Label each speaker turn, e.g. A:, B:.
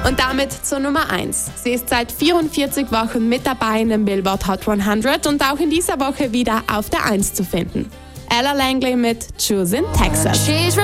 A: Und damit zur Nummer 1. Sie ist seit 44 Wochen mit dabei in den Billboard Hot 100 und auch in dieser Woche wieder auf der 1 zu finden. Ella Langley mit Choose in Texas.